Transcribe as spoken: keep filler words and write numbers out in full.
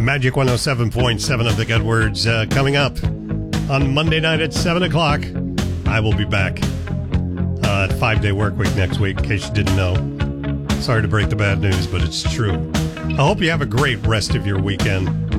Magic one oh seven point seven of the Good Words uh, coming up on Monday night at seven o'clock. I will be back. Uh, five-day work week next week, in case you didn't know. Sorry to break the bad news, but it's true. I hope you have a great rest of your weekend.